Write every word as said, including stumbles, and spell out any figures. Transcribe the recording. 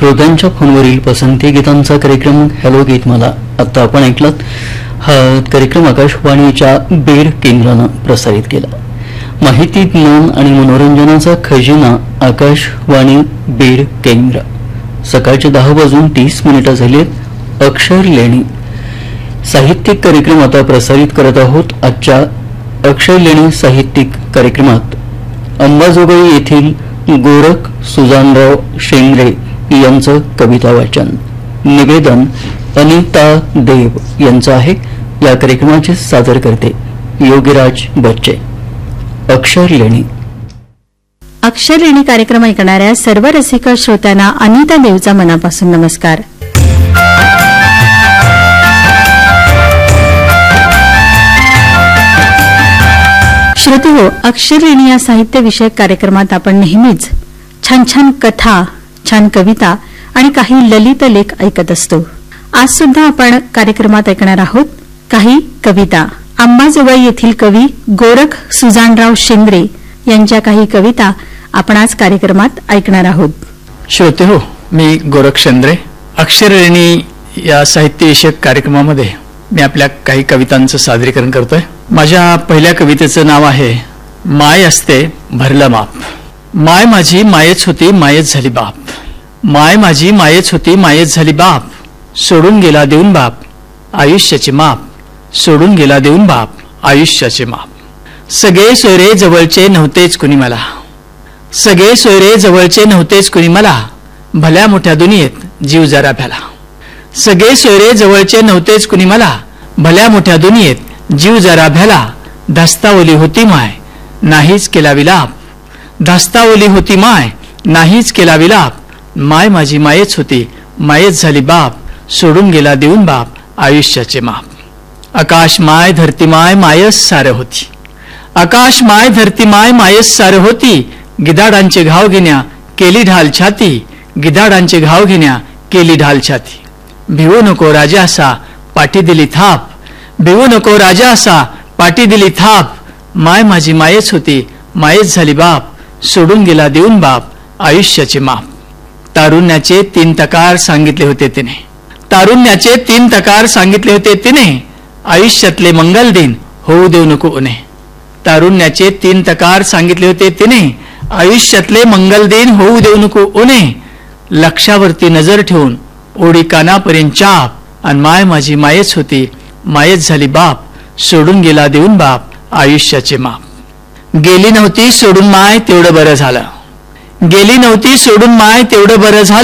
श्रोत्यांच्या फोनवरील पसंती गीतांचा कार्यक्रम हॅलो गीत मला. आता आपण ऐकलात हा कार्यक्रम आकाशवाणीच्या बीड केंद्रानं प्रसारित केला. माहिती, ज्ञान आणि मनोरंजनाचा खजिना आकाशवाणी बीड केंद्र. सकाळचे दहा वाजून तीस मिनिटं झालीत. अक्षर लेणी साहित्यिक कार्यक्रम आता प्रसारित करत आहोत. आजच्या अक्षर लेणी साहित्यिक कार्यक्रमात अंबाजोगाई येथील गोरख सुजानराव शेंगरे यांचं कविता वाचन. निवेदन अनिता देव यांचं आहे. या कार्यक्रमाचे सादर करते योगीराज बच्चे. अक्षर लेणी अक्षर लेणी कार्यक्रम ऐकणाऱ्या सर्व रसिक श्रोत्यांना अनिता देवचा मनापासून नमस्कार. श्रोते हो, अक्षर लेणी या साहित्य विषयक कार्यक्रमात आपण नेहमीच छान छान कथा, छान कविता आणि काही ललित लेख ऐकत असतो. आज सुद्धा आपण कार्यक्रमात ऐकणार आहोत काही कविता. अंबाजोगाई येथील कवी गोरख सुजानराव शेंगरे यांच्या काही कविता आपण आज कार्यक्रमात ऐकणार आहोत. श्रोते हो, मी गोरख शेंद्रे. अक्षरलेणी या साहित्य विषयक कार्यक्रमामध्ये मी आपल्या काही कवितांचं सादरीकरण करतोय. माझ्या पहिल्या कवितेचं नाव आहे माय असते भरलं माप. माय माझी मायच होती मायच झाली बाप. माय माझी मायच होती मायच झाली बाप. सोडून गेला देऊन बाप आयुष्याचे माप. सोडून गेला देऊन बाप आयुष्याचे माप. सगळे सोयरे जवळचे नव्हतेच कुणी मला. सगळे सोयरे जवळचे नव्हतेच कुणी मला. भल्या मोठ्या दुनियेत जीव जरा भ्याला. सगळे सोयरे जवळचे नव्हतेच कुणी मला. भल्या मोठ्या दुनियेत जीव जरा भ्याला. धास्तावली होती माय नाहीच केला विलाप. धास्तावली होती माय नाहीच केला विलाप. माय माझी मायच होती मायच झाली बाप. सोडून गेला देऊन बाप आयुष्याचे माप. आकाश माय धरती माय मायच सार होती. आकाश माय धरती माय मायच सार होती. गिधाडांचे घाव घेण्या केली ढाल छाती. गिधाडांचे घाव घेण्या केली ढाल छाती. भिवू नको राजा असा पाठी दिली थाप. भिवू नको राजा असा पाठी दिली थाप. माय माझी मायच होती मायच झाली बाप. सोडून गेला देऊन बाप आयुष्याचे माप. तारुण्याचे तीन तकार सांगितले होते तिने. तारुण्याचे तीन तकार सांगितले होते तिने. आयुष्यातले मंगल दिन होऊ देऊ नको उणे. तारुण्याचे तीन तकार सांगितले होते तिने. आयुष्यातले मंगल दिन होऊ देऊ नको उणे. लक्षावरती नजर ठेवून ओढी कानापर्यंत चाप. आणि माय माझी मायच होती मायच झाली बाप. सोडून गेला देऊन बाप आयुष्याचे माप. गेली नव्हती सोडून माय तेवढं बरं झालं. गेली नव्हती सोडून माय तेवढं बरं झालं.